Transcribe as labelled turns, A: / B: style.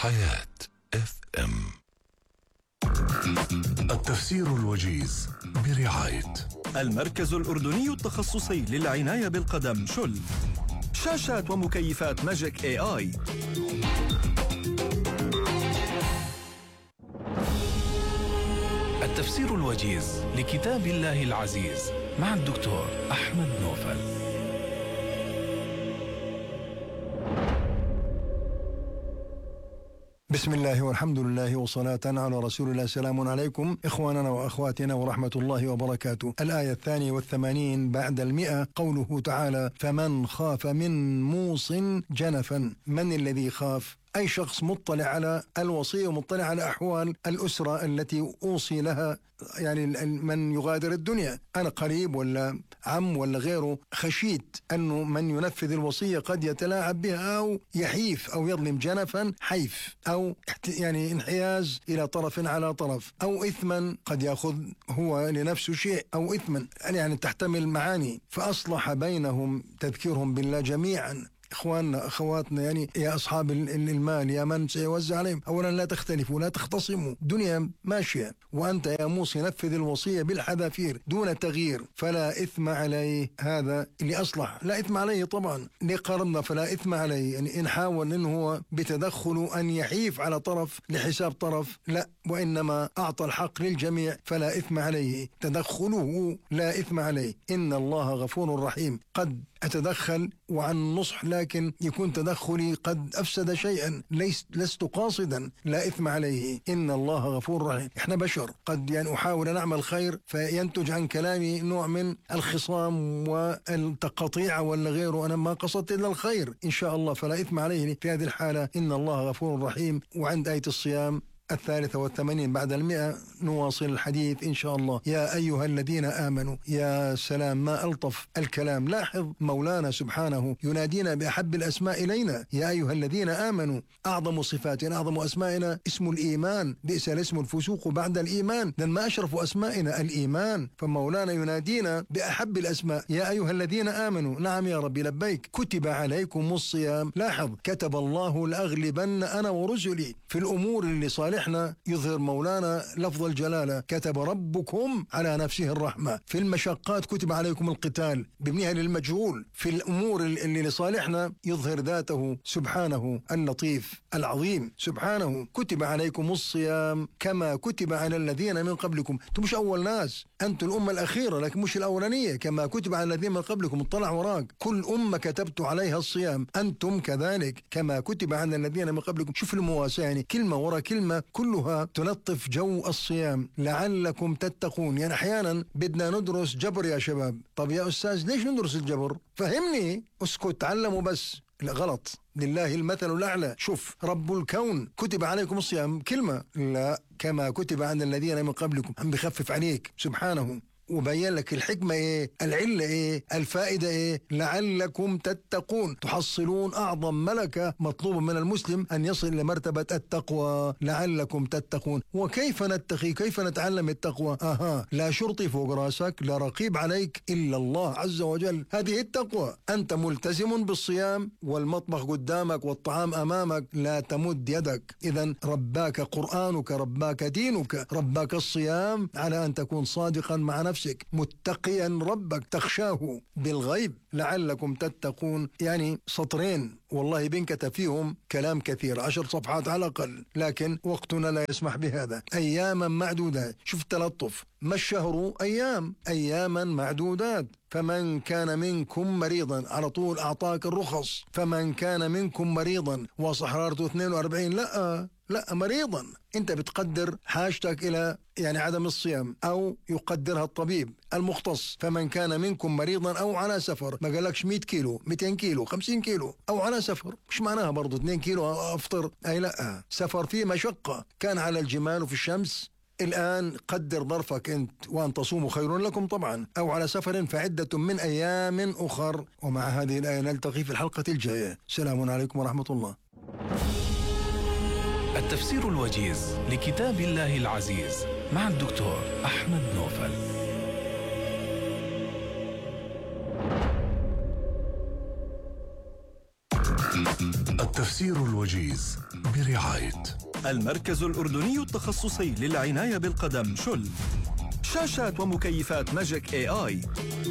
A: حياة FM. التفسير الوجيز برعاية
B: المركز الأردني التخصصي للعناية بالقدم شل. شاشات ومكيفات ماجيك AI. التفسير الوجيز لكتاب الله العزيز مع الدكتور أحمد نوفل.
C: بسم الله والحمد لله وصلاة على رسول الله. سلام عليكم إخواننا وأخواتنا ورحمة الله وبركاته. الآية 82 بعد 100، قوله تعالى: فمن خاف من موص جنفا. من الذي خاف؟ أي شخص مطلع على الوصية ومطلع على أحوال الأسرة التي أوصي لها، يعني من يغادر الدنيا، أنا قريب ولا عم ولا غيره، خشيت أنه من ينفذ الوصية قد يتلاعب بها أو يحيف أو يظلم. جنفا حيف أو يعني انحياز إلى طرف على طرف، أو إثما قد يأخذ هو لنفسه شيء، أو إثما يعني تحتمل معاني. فأصلح بينهم، تذكيرهم بالله جميعا. إخواننا أخواتنا، يعني يا أصحاب المال، يا من سيوزع عليهم، أولا لا تختلفوا، لا تختصموا، دنيا ماشية، وأنت يا موصي نفذ الوصية بالحذافير دون تغيير، فلا إثم عليه. هذا اللي أصلح، لا إثم عليه طبعا لقرضنا، فلا إثم عليه. يعني إن حاول إنه هو بتدخله أن يحيف على طرف لحساب طرف، لا، وإنما أعطى الحق للجميع، فلا إثم عليه. تدخله لا إثم عليه. إن الله غفور رحيم. قد أتدخل وعن نصح، لكن يكون تدخلي قد أفسد شيئا، لست قاصدا، لا إثم عليه. إن الله غفور رحيم. إحنا بشر، قد يعني أحاول أن أعمل خير فينتج عن كلامي نوع من الخصام والتقطيع ولا غيره، أنا ما قصدت إلا الخير إن شاء الله، فلا إثم عليه في هذه الحالة. إن الله غفور رحيم. وعند آية الصيام 83 بعد 100 نواصل الحديث إن شاء الله. يا أيها الذين آمنوا، يا سلام ما ألطف الكلام. لاحظ مولانا سبحانه ينادينا بأحب الأسماء إلينا. يا أيها الذين آمنوا، أعظم صفاتنا أعظم أسمائنا اسم الإيمان. بئس الاسم الفسوق بعد الإيمان، لأن ما أشرف أسمائنا الإيمان. فمولانا ينادينا بأحب الأسماء. يا أيها الذين آمنوا، نعم يا ربي لبيك. كتب عليكم الصيام. لاحظ، كتب الله لأغلبن أنا ورسلي. في الأمور اللي صالح احنا يظهر مولانا لفظ الجلالة، كتب ربكم على نفسه الرحمة. في المشقات كتب عليكم القتال، بابنها للمجهول. في الأمور اللي لصالحنا يظهر ذاته سبحانه اللطيف العظيم سبحانه. كتب عليكم الصيام كما كتب على الذين من قبلكم. انتم مش أول ناس، أنتم الأمة الأخيرة لكن مش الأولانية. كما كتب على الذين من قبلكم، اطلع وراك، كل أمة كتبت عليها الصيام، أنتم كذلك كما كتب على الذين من قبلكم. شوف المواساة، يعني كلمة ورا كلمة كلها تلطف جو الصيام. لعلكم تتقون. يعني أحيانا بدنا ندرس جبر يا شباب. طب يا أستاذ ليش ندرس الجبر؟ فهمني، اسكت تعلموا بس. لا، غلط، لله المثل الأعلى. شوف، رب الكون كتب عليكم الصيام، كلمة لا، كما كتب عن الذين من قبلكم. عم بخفف عليك سبحانه وبين لك الحكمة إيه، العلة إيه، الفائدة إيه. لعلكم تتقون، تحصلون أعظم ملكة مطلوب من المسلم أن يصل إلى مرتبة التقوى. لعلكم تتقون. وكيف نتقي؟ كيف نتعلم التقوى؟ لا شرطي فوق راسك، لا رقيب عليك إلا الله عز وجل. هذه التقوى. أنت ملتزم بالصيام والمطبخ قدامك والطعام أمامك، لا تمد يدك. إذن رباك قرآنك، رباك دينك، رباك الصيام على أن تكون صادقا مع نفسك، متقيا ربك، تخشاه بالغيب. لعلكم تتقون، يعني سطرين والله بنكتب فيهم كلام كثير، 10 صفحات على الأقل، لكن وقتنا لا يسمح بهذا. أياما معدودات. شوف التلطف، ما الشهر؟ أياما معدودات. فمن كان منكم مريضا، على طول أعطاك الرخص. فمن كان منكم مريضا وصحرارته 42، لا مريضا. انت بتقدر حاجتك الى يعني عدم الصيام، او يقدرها الطبيب المختص. فمن كان منكم مريضا او على سفر، ما قالكش 100 كيلو 200 كيلو 50 كيلو، او على سفر. مش معناها برضو 2 كيلو افطر، اي لا، سفر فيه مشقة، كان على الجمال وفي الشمس. الآن قدر ظرفك أنت، وأن تصوموا خير لكم طبعا، أو على سفر فعدة من أيام أخر. ومع هذه الآية نلتقي في الحلقة الجاية. سلام عليكم ورحمة الله.
B: التفسير الوجيز لكتاب الله العزيز مع الدكتور أحمد نوفل.
A: التفسير تفسير الوجيز برعاية
D: المركز الأردني التخصصي للعناية بالقدم شل. شاشات ومكيفات ماجيك AI.